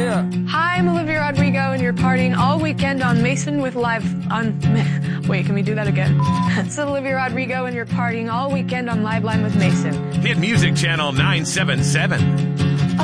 Yeah. Hi, I'm Olivia Rodrigo, and you're partying all weekend on Mason with Live on... Wait, can we do that again? It's Olivia Rodrigo, and you're partying all weekend on Live Line with Mason. Hit Music Channel 977.